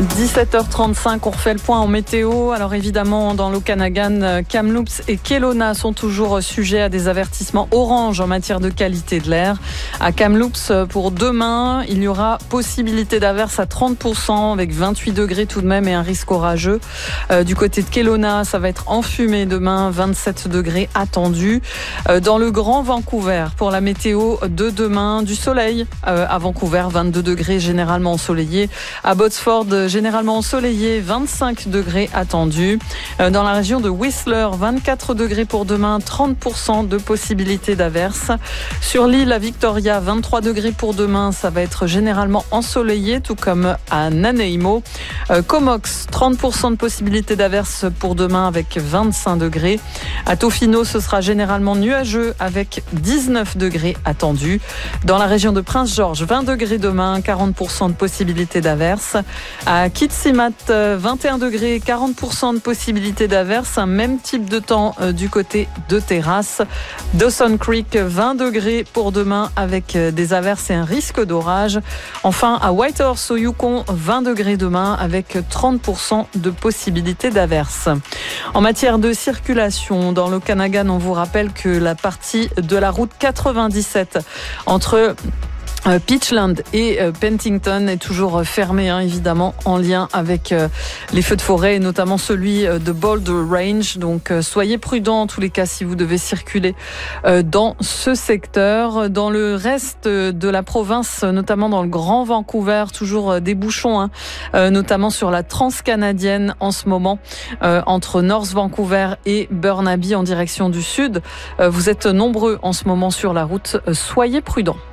17h35, on refait le point en météo. Alors évidemment, dans l'Okanagan, Kamloops et Kelowna sont toujours sujets à des avertissements orange en matière de qualité de l'air. À Kamloops, pour demain, il y aura possibilité d'averse à 30% avec 28 degrés tout de même et un risque orageux. Du côté de Kelowna, ça va être enfumé demain, 27 degrés attendus. Dans le Grand Vancouver, pour la météo de demain, du soleil à Vancouver, 22 degrés généralement ensoleillé. À Botsford, généralement ensoleillé, 25 degrés attendus. Dans la région de Whistler, 24 degrés pour demain, 30% de possibilité d'averse. Sur l'île à Victoria, 23 degrés pour demain, ça va être généralement ensoleillé, tout comme à Nanaimo. Comox, 30% de possibilité d'averse pour demain avec 25 degrés. À Tofino, ce sera généralement nuageux avec 19 degrés attendus. Dans la région de Prince George, 20 degrés demain, 40% de possibilité d'averse. À Kitsimat, 21 degrés, 40% de possibilité d'averse. Un même type de temps du côté de Terrasse. Dawson Creek, 20 degrés pour demain avec des averses et un risque d'orage. Enfin, à Whitehorse au Yukon, 20 degrés demain avec 30% de possibilité d'averse. En matière de circulation, dans l'Okanagan, on vous rappelle que la partie de la route 97 entre Peachland et Penticton est toujours fermé, évidemment, en lien avec les feux de forêt, et notamment celui de Boulder Range. Donc, soyez prudents en tous les cas si vous devez circuler dans ce secteur. Dans le reste de la province, notamment dans le Grand Vancouver, toujours des bouchons, notamment sur la transcanadienne en ce moment, entre North Vancouver et Burnaby en direction du sud. Vous êtes nombreux en ce moment sur la route. Soyez prudents.